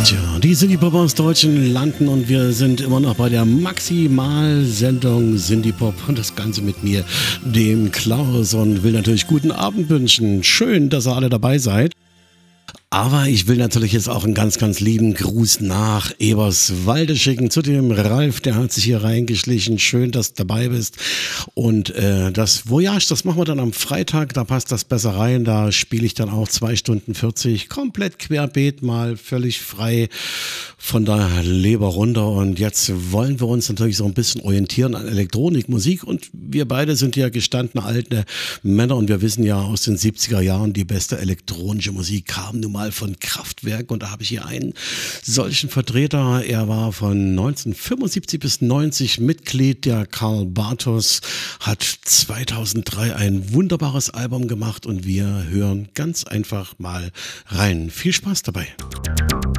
Tja, die Synthie-Pop aus deutschen Landen und wir sind immer noch bei der Maximalsendung Synthie-Pop und das Ganze mit mir, dem Klaus, und will natürlich guten Abend wünschen. Schön, dass ihr alle dabei seid. Aber ich will natürlich jetzt auch einen ganz, ganz lieben Gruß nach Eberswalde schicken zu dem Ralf, der hat sich hier reingeschlichen. Schön, dass du dabei bist. Und das Voyage, das machen wir dann am Freitag, da passt das besser rein. Da spiele ich dann auch 2 Stunden 40, komplett querbeet, mal völlig frei von der Leber runter. Und jetzt wollen wir uns natürlich so ein bisschen orientieren an Elektronikmusik. Und wir beide sind ja gestandene alte Männer und wir wissen ja aus den 70er Jahren, die beste elektronische Musik kam nun mal von Kraftwerk, und da habe ich hier einen solchen Vertreter. Er war von 1975 bis 90 Mitglied der Karl Bartos, hat 2003 ein wunderbares Album gemacht und wir hören ganz einfach mal rein. Viel Spaß dabei.